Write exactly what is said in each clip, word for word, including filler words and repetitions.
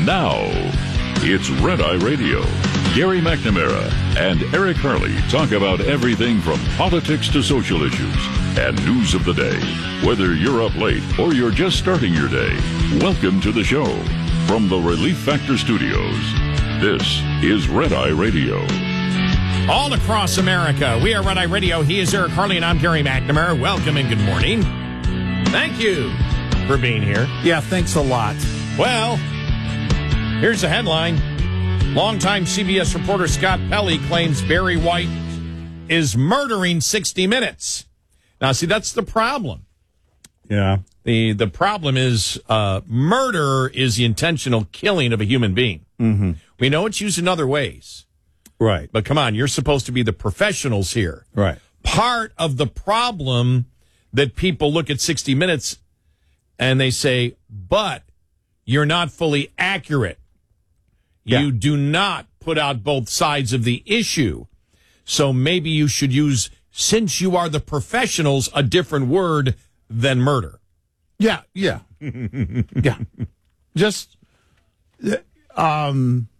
Now, it's Red Eye Radio. Gary McNamara and Eric Harley talk about everything from politics to social issues and news of the day. Whether you're up late or you're just starting your day, welcome to the show. From the Relief Factor Studios, this is Red Eye Radio. All across America, we are Red Eye Radio. He is Eric Harley, and I'm Gary McNamara. Welcome and good morning. Thank you for being here. Yeah, thanks a lot. Well, here's the headline. Longtime C B S reporter Scott Pelley claims Barry White is murdering sixty minutes. Now, see, that's the problem. Yeah. The the problem is uh, murder is the intentional killing of a human being. Mm-hmm. We know it's used in other ways. Right. But come on, you're supposed to be the professionals here. Right. Part of the problem that people look at sixty minutes and they say, but you're not fully accurate. Yeah. You do not put out both sides of the issue. So maybe you should use, since you are the professionals, a different word than murder. Yeah, yeah. yeah. Just um,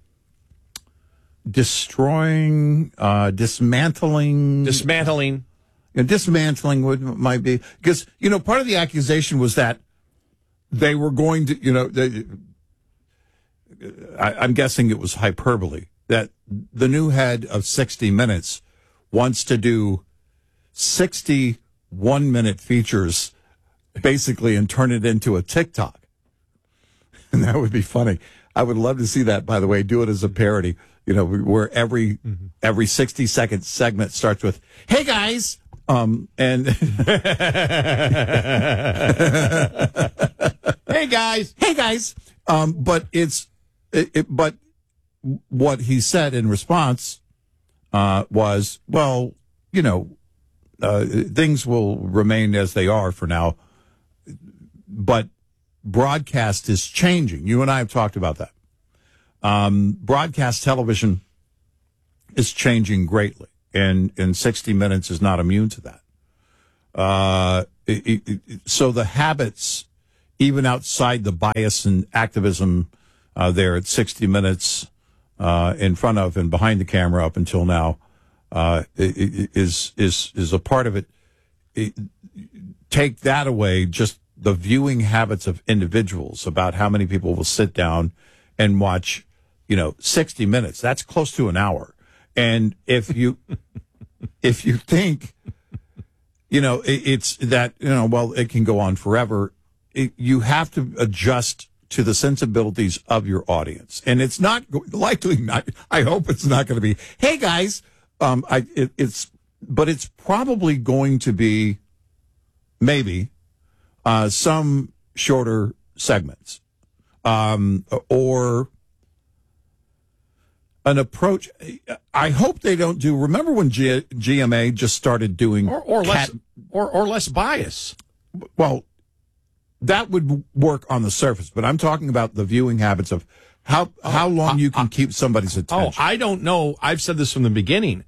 destroying, uh, dismantling. Dismantling. You know, dismantling would might be. Because, you know, part of the accusation was that they were going to, you know, they, I, I'm guessing it was hyperbole, that the new head of sixty minutes wants to do sixty one-minute features, basically, and turn it into a TikTok. And that would be funny. I would love to see that, by the way, do it as a parody, you know, where every mm-hmm. every sixty-second segment starts with, hey, guys, um, and... hey, guys. Hey, guys. Um, but it's... It, it, but what he said in response uh, was, well, you know, uh, things will remain as they are for now, but broadcast is changing. You and I have talked about that. Um, broadcast television is changing greatly, and, and sixty minutes is not immune to that. Uh, it, it, so the habits, even outside the bias and activism Uh, there at sixty minutes uh, in front of and behind the camera up until now uh, is is is a part of it. it. Take that away, just the viewing habits of individuals about how many people will sit down and watch, you know, sixty minutes. That's close to an hour. And if you if you think, you know, it, it's that, you know, well, it can go on forever. It, you have to adjust to the sensibilities of your audience. And it's not likely not, I hope it's not going to be, hey guys, um, I, it, it's, but it's probably going to be maybe, uh, some shorter segments, um, or an approach. I hope they don't do, remember when G, G M A just started doing, or, or cat, less, or, or less bias. Well, that would work on the surface, but I'm talking about the viewing habits of how oh, how long uh, you can uh, keep somebody's attention. Oh, I don't know. I've said this from the beginning.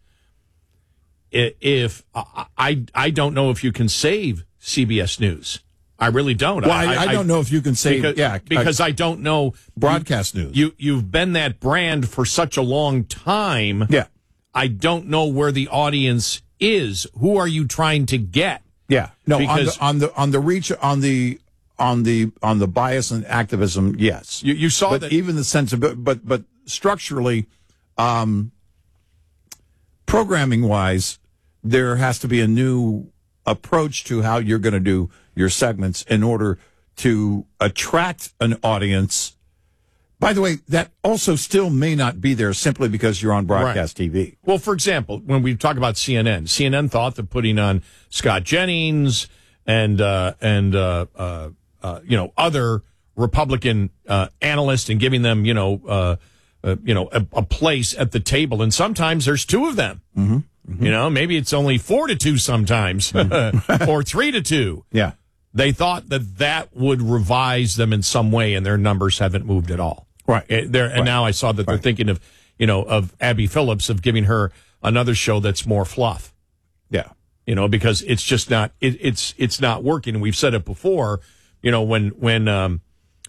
If uh, I I don't know if you can save C B S News. I really don't. Well, I, I, I don't know if you can save. Because, yeah, because I, I don't know broadcast you, news. You you've been that brand for such a long time. Yeah, I don't know where the audience is. Who are you trying to get? Yeah, no, because on the on the on the reach on the. On the on the bias and activism, yes, you, you saw but that. Even the sense of but but structurally, um, programming wise, there has to be a new approach to how you're going to do your segments in order to attract an audience. By the way, that also still may not be there simply because you're on broadcast right. T V. Well, for example, when we talk about C N N, C N N thought that putting on Scott Jennings and uh, and uh, uh, Uh, you know, other Republican uh, analysts and giving them, you know, uh, uh, you know, a, a place at the table. And sometimes there's two of them. Mm-hmm. Mm-hmm. You know, maybe it's only four to two sometimes, mm-hmm. or three to two. Yeah, they thought that that would revise them in some way, and their numbers haven't moved at all. Right. There, and right. now I saw that they're right. thinking of, you know, of Abby Phillips, of giving her another show that's more fluff. Yeah. You know, because it's just not, it, it's it's not working. And we've said it before, you know, when, when um,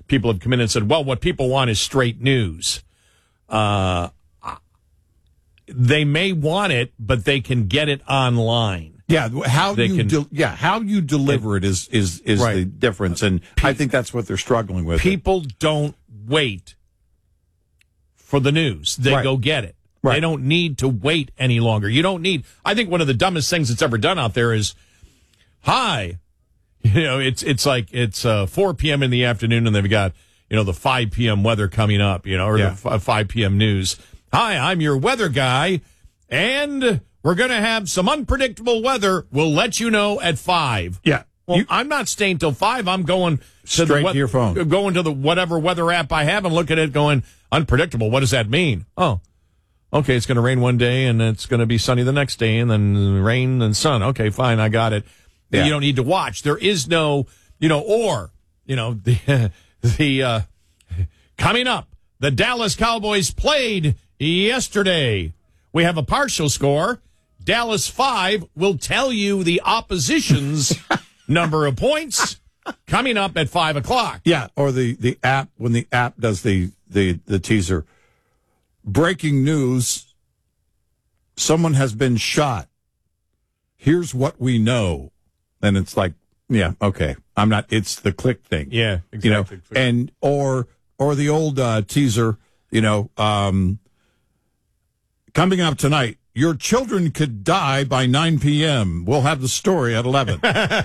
people have come in and said, well, what people want is straight news. Uh, they may want it, but they can get it online. Yeah, how They you can- de- yeah how you deliver it is is is Right. the difference, and I think that's what they're struggling with. People don't wait for the news. They Right. go get it. Right. They don't need to wait any longer. You don't need, I think one of the dumbest things that's ever done out there is, hi, you know, it's, it's like, it's uh, four p.m. in the afternoon and they've got, you know, the five p.m. weather coming up, you know, or Yeah. the f- five p.m. news. Hi, I'm your weather guy and we're going to have some unpredictable weather. We'll let you know at five. Yeah. Well, You- I'm not staying till five. I'm going to Straight the, to your phone. Going to the whatever weather app I have and looking at it going, unpredictable. What does that mean? Oh, okay, it's going to rain one day and it's going to be sunny the next day and then rain and sun. Okay, fine, I got it. Yeah. You don't need to watch. There is no, you know, or, you know, the, the, uh, coming up, the Dallas Cowboys played yesterday. We have a partial score. Dallas five will tell you the opposition's number of points coming up at five o'clock. Yeah, or the, the app, when the app does the, the, the teaser. Breaking news, someone has been shot. Here's what we know. And it's like, yeah, okay. I'm not, it's the click thing. Yeah, You know, exactly. and, or, or the old uh, teaser, you know, um, coming up tonight, your children could die by nine p.m. We'll have the story at eleven.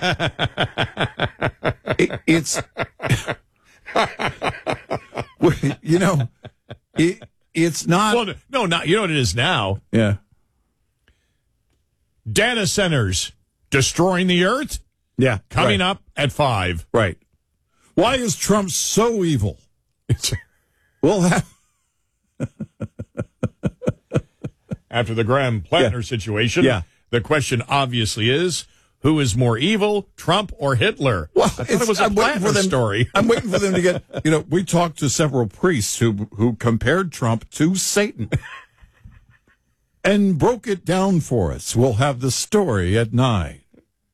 it, it's, you know, it, it's not. Well, no, not, you know what it is now? Yeah. Data centers destroying the earth Yeah. coming right, up at five. Right. Why is Trump so evil? We'll have. After the Graham Plattner Yeah. situation, Yeah. the question obviously is, who is more evil, Trump or Hitler? Well, I thought it's- it was a I'm waiting for Plattner them- story. I'm waiting for them to get. You know, we talked to several priests who who compared Trump to Satan and broke it down for us. We'll have the story at nine.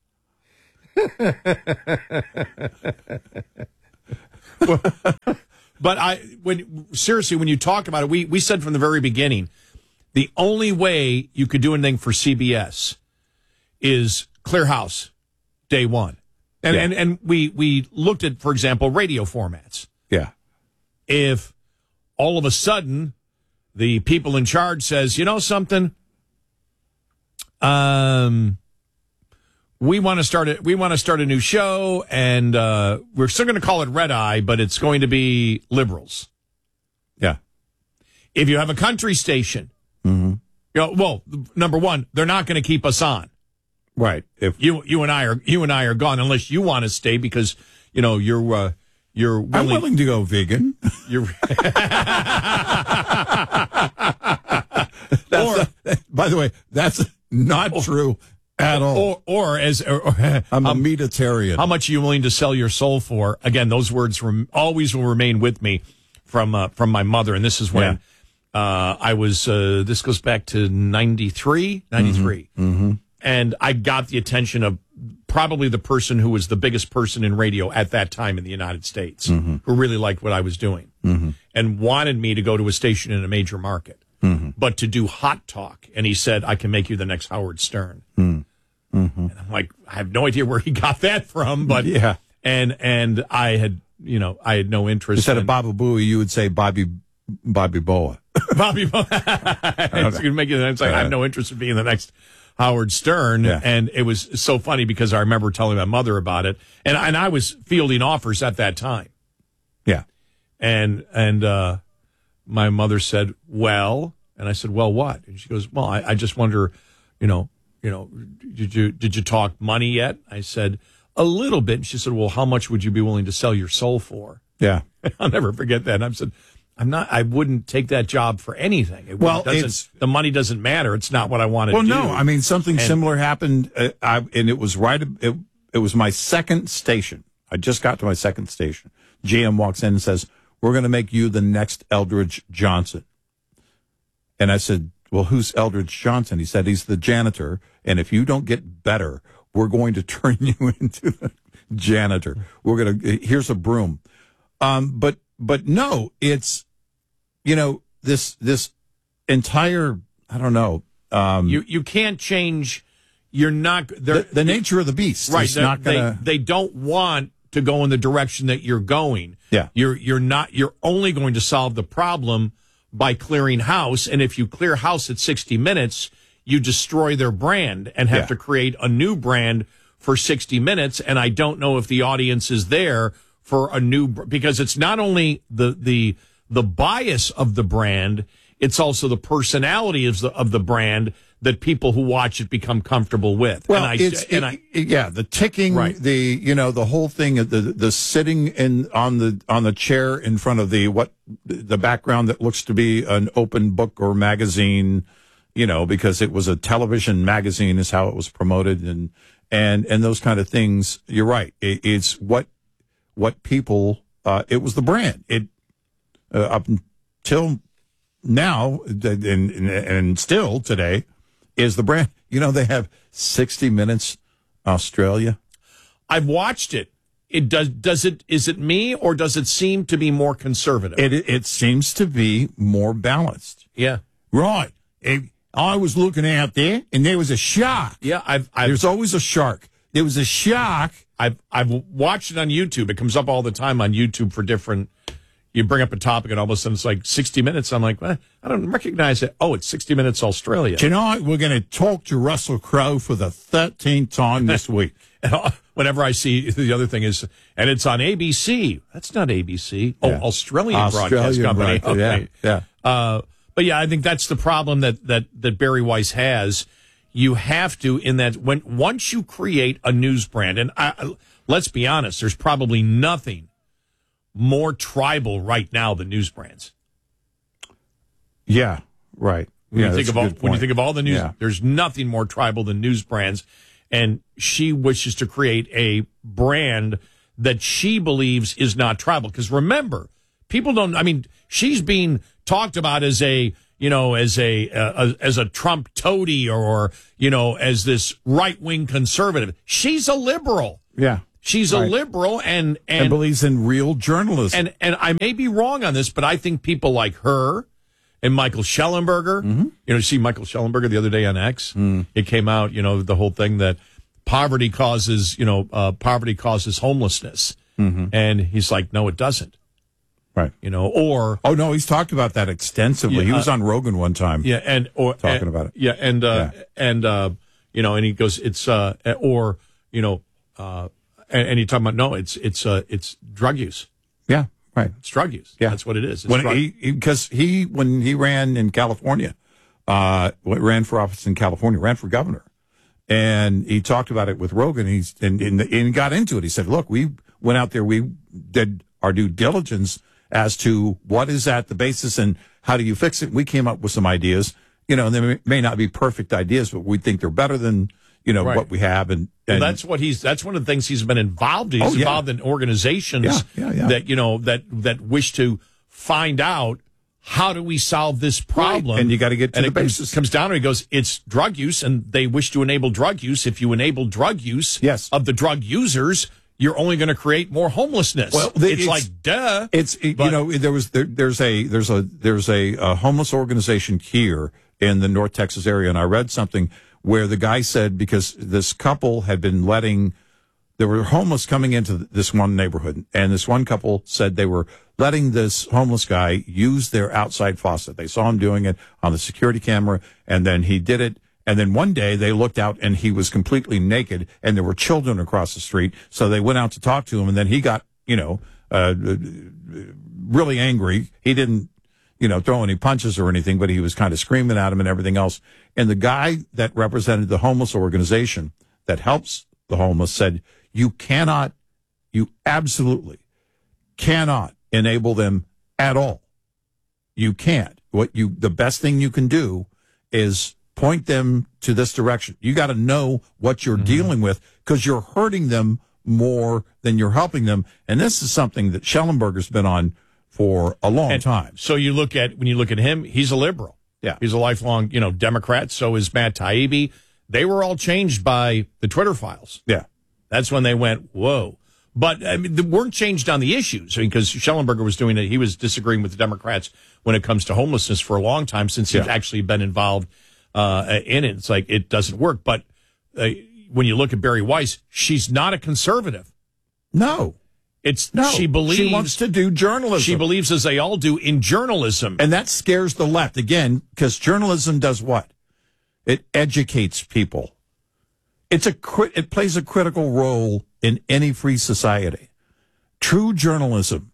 But I, when seriously, when you talk about it, we we said from the very beginning, the only way you could do anything for C B S is clear house, day one, and Yeah. and and we we looked at, for example, radio formats. Yeah. If all of a sudden the people in charge says, you know something, um, we want to start a we want to start a new show, and uh, we're still going to call it Red Eye, but it's going to be liberals. Yeah. If you have a country station, Mm-hmm. you know, well, number one, they're not going to keep us on. Right. If You you and I are you and I are gone unless you want to stay because you know you're uh, you're willing, I'm willing to go vegan. You're That's a- by the way, that's not true at all. or or as or, or, I'm a um, meatitarian. how much are you willing to sell your soul for? Again, those words rem- always will remain with me from uh, from my mother, and this is when uh, I was. Uh, this goes back to ninety-three, ninety-three, Mm-hmm. and I got the attention of probably the person who was the biggest person in radio at that time in the United States, Mm-hmm. who really liked what I was doing and wanted me to go to a station in a major market, Mm-hmm. but to do hot talk. And he said, "I can make you the next Howard Stern." Mm-hmm. And I'm like, I have no idea where he got that from, but Yeah. and and I had, you know, I had no interest. Instead in of Baba Booey, you would say Bobby Bobby Boa. Bobby. It's gonna make it. It's like I have no interest in being the next Howard Stern, Yeah. and it was so funny because I remember telling my mother about it, and and I was fielding offers at that time, Yeah. and and uh, my mother said, "Well," and I said, "Well, what?" And she goes, "Well, I, I just wonder, you know, you know, did you did you talk money yet?" I said, "A little bit." And she said, "Well, how much would you be willing to sell your soul for?" Yeah. I'll never forget that. And I said, I'm not, I wouldn't take that job for anything. It Well, doesn't, it's- the money doesn't matter. It's not what I want to Well, do. no, I mean something And- similar happened, uh, I, and it was right. It, it was my second station. I just got to my second station. G M walks in and says, "We're going to make you the next Eldridge Johnson." And I said, "Well, who's Eldridge Johnson?" He said, "He's the janitor, and if you don't get better, we're going to turn you into the janitor. We're going to. Here's a broom. Um, but but no, it's you know this this entire I don't know. Um, You you can't change. You're not the, the nature of the beast. Right. Is not gonna, they, they don't want to go in the direction that you're going. Yeah. You're you're not. You're only going to solve the problem by clearing house. And if you clear house at sixty minutes, you destroy their brand and have Yeah. to create a new brand for sixty minutes. And I don't know if the audience is there for a new, because it's not only the the the bias of the brand, it's also the personality of the of the brand that people who watch it become comfortable with. Well, and I, it's and it, I, yeah, the ticking, Right. the you know the whole thing, the the sitting in on the on the chair in front of the what the background that looks to be an open book or magazine, you know, because it was a television magazine is how it was promoted, and and and those kind of things. You're right. It, it's what what people. Uh, it was the brand. It uh, up until now and, and and still today is the brand. You know, they have sixty minutes Australia. I've watched it. It does. Does it? Is it me, or does it seem to be more conservative? It it seems to be more balanced. yeah, Right. It- I was looking out there, and there was a shark. yeah. I've I've There's always a shark. There was a shark. I've I've watched it on YouTube. It comes up all the time on YouTube for different. You bring up a topic, and all of a sudden it's like sixty minutes. I'm like, well, I don't recognize it. Oh, it's sixty minutes Australia. Tonight, we're going to talk to Russell Crowe for the thirteenth time this week. And whenever I see the other thing is, and it's on A B C. That's not A B C. Oh, Yeah. Australian, Broadcast Australian Company. broadcast, yeah, yeah. Uh, but yeah, I think that's the problem that that that Barry Weiss has. You have to, in that when once you create a news brand, and I, let's be honest, there's probably nothing more tribal right now than news brands. Yeah, right. When yeah, you think that's of a all, good when you point. think of all the news, Yeah. there's nothing more tribal than news brands. And she wishes to create a brand that she believes is not tribal. Because remember, people don't. I mean, she's being talked about as a you know as a uh, as a Trump toady or you know as this right wing conservative. She's a liberal. Yeah. She's a Right. liberal and And, and believes in real journalism. and and I may be wrong on this, but I think people like her and Michael Schellenberger, Mm-hmm. you know, you see Michael Schellenberger the other day on X. Mm. It came out, you know, the whole thing that poverty causes, you know, uh, poverty causes homelessness, Mm-hmm. and he's like, no, it doesn't, right. you know, or Oh, no, he's talked about that extensively. Yeah, he was uh, on Rogan one time. yeah, and or Talking and- about it. yeah, and uh, Yeah. and uh, you know, and he goes, it's uh, or you know, uh, and, and he talking about no, it's it's uh, it's drug use. Yeah, right. It's drug use. Yeah. That's what it is. It's When drug- he, because he, when he ran in California, uh, ran for office in California, ran for governor, and he talked about it with Rogan. He's and, and, and got into it. He said, "Look, we went out there, we did our due diligence as to what is at the basis and how do you fix it. We came up with some ideas. You know, and they may, may not be perfect ideas, but we think they're better than you know Right. what we have." And, and Well, that's what he's. That's one of the things he's been involved in. He's Oh, yeah. involved in organizations Yeah, yeah, yeah. that you know that that wish to find out how do we solve this problem. Right. And you gotta get to and the it comes- basis. Comes down to he goes, it's drug use, and they wish to enable drug use. If you enable drug use, Yes. of the drug users, you're only going to create more homelessness. Well, the- it's, it's- like duh. It's it, you But- know there was there, there's a there's a there's a, a homeless organization here in the North Texas area, and I read something where the guy said because this couple had been letting there were homeless coming into this one neighborhood, and this one couple said they were letting this homeless guy use their outside faucet. They saw him doing it on the security camera, and then he did it. And then one day they looked out and he was completely naked, and there were children across the street. So they went out to talk to him, and then he got, you know, uh, really angry. He didn't, you know, throw any punches or anything, but he was kind of screaming at him and everything else. And the guy that represented the homeless organization that helps the homeless said, you cannot, you absolutely cannot enable them at all. You can't. What you, the best thing you can do is point them to this direction. You got to know what you're Mm-hmm. dealing with because you're hurting them more than you're helping them. And this is something that Schellenberger's been on for a long And time. So you look at when you look at him, he's a liberal. Yeah. He's a lifelong, you know, Democrat. So is Matt Taibbi. They were all changed by the Twitter files. Yeah. That's when they went, whoa. But I mean, they weren't changed on the issues. I mean, because Schellenberger was doing it. He was disagreeing with the Democrats when it comes to homelessness for a long time since he's Yeah. actually been involved uh, in it. It's like it doesn't work. But uh, when you look at Barry Weiss, she's not a conservative. No. It's No. she believes She wants to do journalism. She believes, as they all do, in journalism. And that scares the left, again, because journalism does what? It educates people. It's a cri- It plays a critical role in any free society. True journalism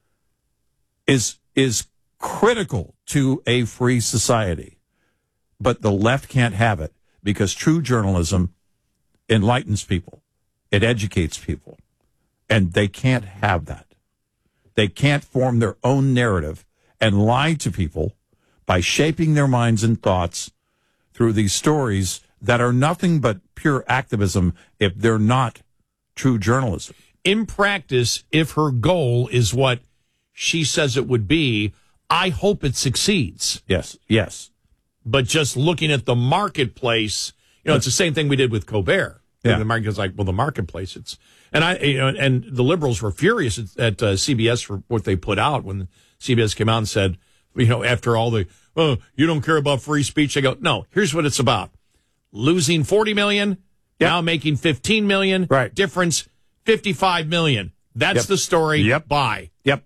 is is critical to a free society. But the left can't have it because true journalism enlightens people. It educates people. And they can't have that. They can't form their own narrative and lie to people by shaping their minds and thoughts through these stories that are nothing but pure activism if they're not true journalism. In practice, if her goal is what she says it would be, I hope it succeeds. Yes, yes. But just looking at the marketplace, you know, it's the same thing we did with Colbert. Yeah. The market's like, well, the marketplace, it's, and I, you know, and the liberals were furious at, at uh, C B S for what they put out when C B S came out and said, you know, after all the, oh, you don't care about free speech. They go, no, here's what it's about. Losing forty million, Yep. now making fifteen million. Right. Difference, fifty-five million. That's Yep. the story. Yep. Bye. Yep.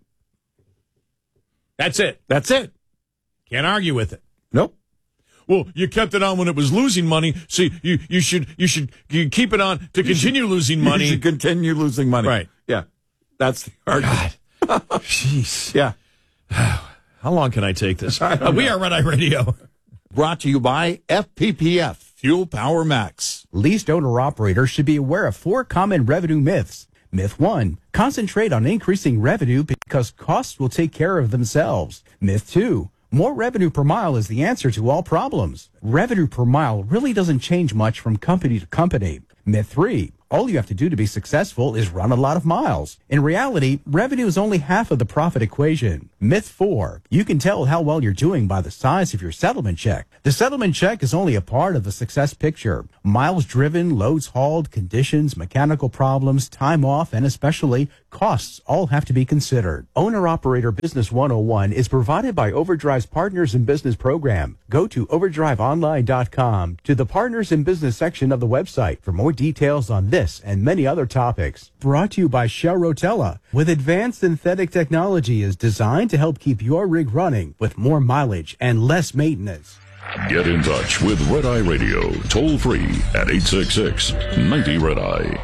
That's it. That's it. Can't argue with it. Nope. Well, you kept it on when it was losing money, so you, you should you should you keep it on to continue losing money. You should continue losing money. Right. Yeah. That's the argument. Jeez. Yeah. How long can I take this? Uh, we are Red Eye Radio. Brought to you by F P P F, Fuel Power Max. Leased owner-operators should be aware of four common revenue myths. Myth one, concentrate on increasing revenue because costs will take care of themselves. Myth two, more revenue per mile is the answer to all problems. Revenue per mile really doesn't change much from company to company. Myth three, all you have to do to be successful is run a lot of miles. In reality, revenue is only half of the profit equation. Myth four, you can tell how well you're doing by the size of your settlement check. The settlement check is only a part of the success picture. Miles driven, loads hauled, conditions, mechanical problems, time off, and especially costs all have to be considered. Owner-Operator Business one oh one is provided by Overdrive's Partners in Business program. Go to overdrive online dot com to the Partners in Business section of the website for more details on this and many other topics. Brought to you by Shell Rotella, with advanced synthetic technology is designed to help keep your rig running with more mileage and less maintenance. Get in touch with Red Eye Radio, toll free at eight six six, ninety Red Eye.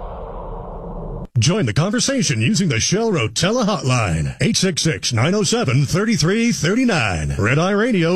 Join the conversation using the Shell Rotella hotline, eight six six, nine oh seven, three three three nine. Red Eye Radio.